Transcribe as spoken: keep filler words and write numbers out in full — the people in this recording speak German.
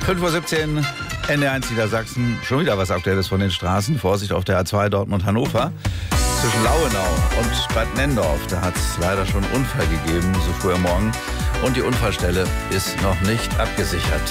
fünf Uhr siebzehn, N D R eins Niedersachsen. Schon wieder was Aktuelles von den Straßen. Vorsicht auf der A zwei Dortmund-Hannover. Zwischen Lauenau und Bad Nendorf. Da hat es leider schon einen Unfall gegeben, so früh am Morgen. Und die Unfallstelle ist noch nicht abgesichert.